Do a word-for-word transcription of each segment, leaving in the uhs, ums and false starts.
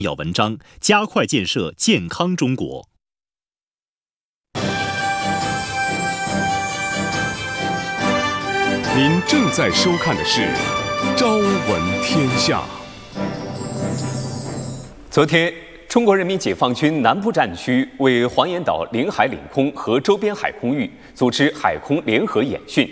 要文章，加快建设健康中国。 您正在收看的是《朝闻天下》。 昨天，中国人民解放军南部战区为黄岩岛领海领空和周边海空域组织海空联合演训。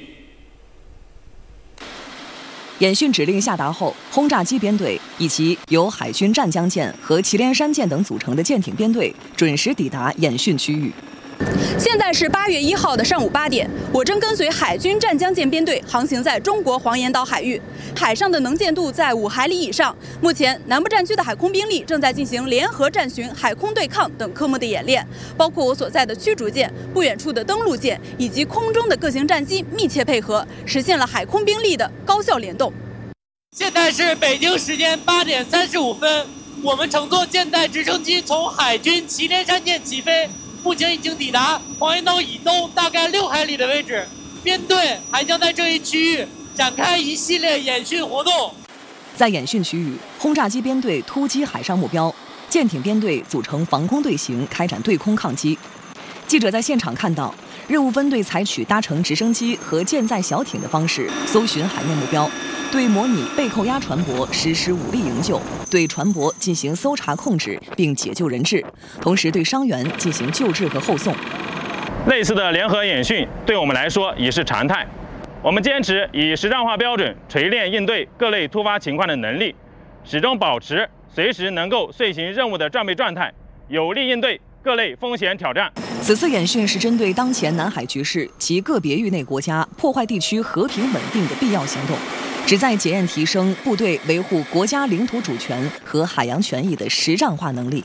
演训指令下达后，轰炸机编队以及由海军湛江舰和祁连山舰等组成的舰艇编队准时抵达演训区域。 现在是八月一号的上午八点，我正跟随海军湛江舰编队航行在中国黄岩岛海域，海上的能见度在五海里以上。目前，南部战区的海空兵力正在进行联合战巡、海空对抗等科目的演练，包括我所在的驱逐舰、不远处的登陆舰以及空中的各型战机密切配合，实现了海空兵力的高效联动。 现在是北京时间八点三十五分，我们乘坐舰载直升机从海军祁连山舰起飞。目前已经抵达黄岩岛以东大概六海里的位置，编队还将在这一区域展开一系列演训活动。 在演训区域，轰炸机编队突击海上目标，舰艇编队组成防空队形，开展对空抗击。记者在现场看到，任务分队采取搭乘直升机和舰载小艇的方式搜寻海面目标，对模拟被扣押船舶实施武力营救，对船舶进行搜查控制并解救人质，同时对伤员进行救治和后送。 类似的联合演训对我们来说已是常态，我们坚持以实战化标准锤炼应对各类突发情况的能力，始终保持随时能够遂行任务的战备状态，有力应对各类风险挑战。 此次演训是针对当前南海局势及个别域内国家破坏地区和平稳定的必要行动，旨在检验提升部队维护国家领土主权和海洋权益的实战化能力。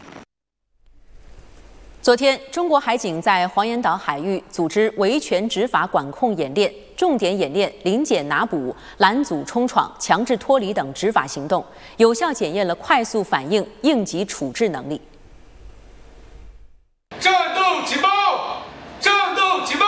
昨天，中国海警在黄岩岛海域组织维权执法管控演练，重点演练临检拿捕、拦阻冲闯、强制脱离等执法行动，有效检验了快速反应、应急处置能力。 战斗警报！战斗警报！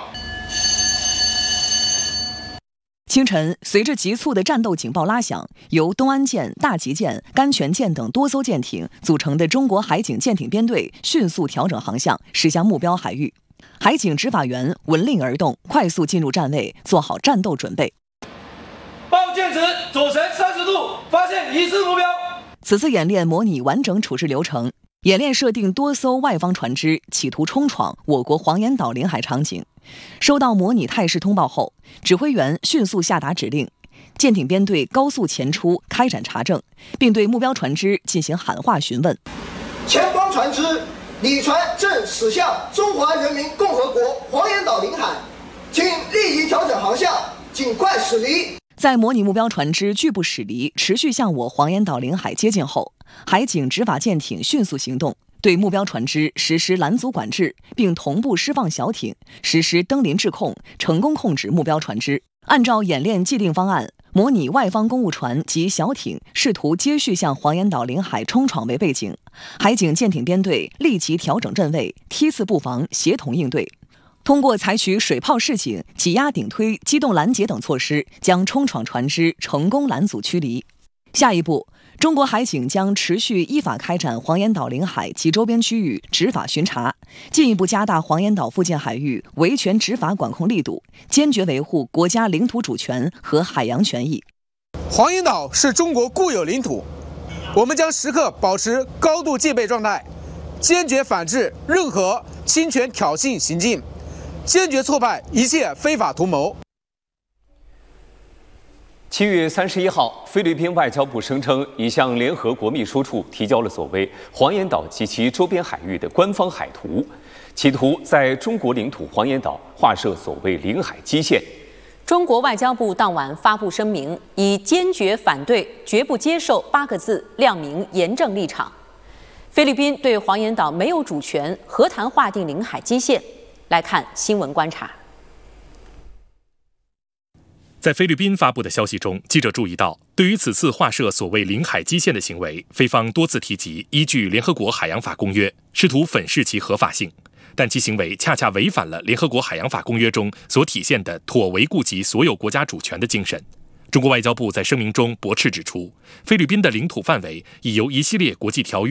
清晨，随着急促的战斗警报拉响，由东安舰、大吉舰、甘泉舰等多艘舰艇组成的中国海警舰艇编队迅速调整航向，驶向目标海域。海警执法员闻令而动，快速进入站位，做好战斗准备。 报舰值左旋三十度，发现疑似目标。 此次演练模拟完整处置流程。演练设定多艘外方船只企图冲闯我国黄岩岛领海场景，收到模拟态势通报后，指挥员迅速下达指令，舰艇编队高速前出开展查证，并对目标船只进行喊话询问。 前方船只，你船正驶向中华人民共和国黄岩岛领海，请立即调整航向，尽快驶离。 在模拟目标船只拒不驶离，持续向我黄岩岛领海接近后，海警执法舰艇迅速行动，对目标船只实施拦阻管制，并同步释放小艇，实施登临制控，成功控制目标船只。按照演练既定方案，模拟外方公务船及小艇试图接续向黄岩岛领海冲闯为背景，海警舰艇编队立即调整阵位，梯次布防，协同应对。通过采取水炮示警、挤压顶推、机动拦截等措施，将冲闯船只成功拦阻驱离。下一步，中国海警将持续依法开展黄岩岛领海及周边区域执法巡查，进一步加大黄岩岛附近海域维权执法管控力度，坚决维护国家领土主权和海洋权益。 黄岩岛是中国固有领土，我们将时刻保持高度戒备状态，坚决反制任何侵权挑衅行径，坚决挫败一切非法图谋。 七月三十一号，菲律宾外交部声称已向联合国秘书处提交了所谓黄岩岛及其周边海域的官方海图，企图在中国领土黄岩岛划设所谓领海基线。 中国外交部当晚发布声明，以坚决反对、绝不接受八个字亮明严正立场。菲律宾对黄岩岛没有主权，何谈划定领海基线？来看新闻观察。 在菲律宾发布的消息中，记者注意到，对于此次划设所谓领海基线的行为，菲方多次提及依据联合国海洋法公约，试图粉饰其合法性，但其行为恰恰违反了联合国海洋法公约中所体现的妥为顾及所有国家主权的精神。 中国外交部在声明中驳斥指出，菲律宾的领土范围已由一系列国际条约